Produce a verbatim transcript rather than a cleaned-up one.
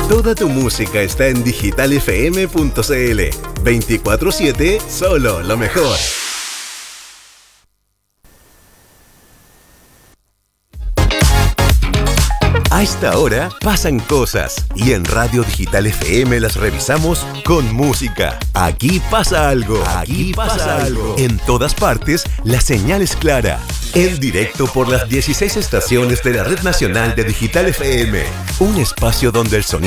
Toda tu música está en digital f m punto c l. veinticuatro siete, solo lo mejor. A esta hora pasan cosas y en Radio Digital F M las revisamos con música. Aquí pasa algo. Aquí pasa algo. En todas partes, la señal es clara. En directo por las dieciséis estaciones de la Red Nacional de Digital F M. Un espacio donde el sonido